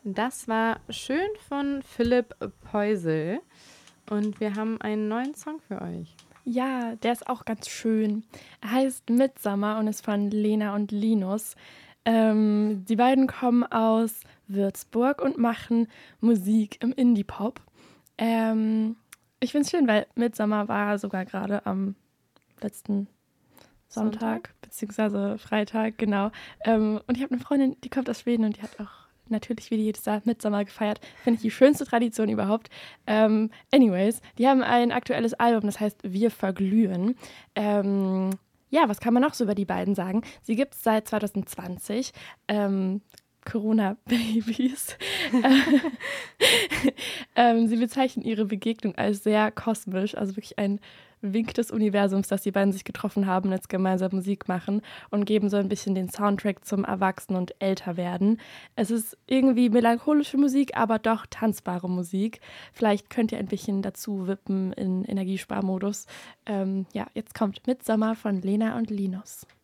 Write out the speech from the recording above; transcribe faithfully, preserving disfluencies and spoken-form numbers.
Das war schön von Philipp Poisel und wir haben einen neuen Song für euch. Ja, der ist auch ganz schön. Er heißt Midsummer und ist von Lena und Linus. Ähm, die beiden kommen aus Würzburg und machen Musik im Indie-Pop. Ähm, ich finde es schön, weil Midsummer war sogar gerade am letzten Sonntag, Sonntag? beziehungsweise Freitag, genau. Ähm, und ich habe eine Freundin, die kommt aus Schweden und die hat auch natürlich wie jedes Jahr Midsummer gefeiert. Finde ich die schönste Tradition überhaupt. Ähm, anyways, die haben ein aktuelles Album, das heißt Wir verglühen. Ähm, ja, was kann man noch so über die beiden sagen? Sie gibt es seit zwanzig zwanzig. Ähm, Corona-Babys. ähm, sie bezeichnen ihre Begegnung als sehr kosmisch, also wirklich ein Wink des Universums, dass die beiden sich getroffen haben und jetzt gemeinsam Musik machen und geben so ein bisschen den Soundtrack zum Erwachsenen- und Älterwerden. Es ist irgendwie melancholische Musik, aber doch tanzbare Musik. Vielleicht könnt ihr ein bisschen dazu wippen in Energiesparmodus. Ähm, ja, jetzt kommt Midsummer von Lena und Linus.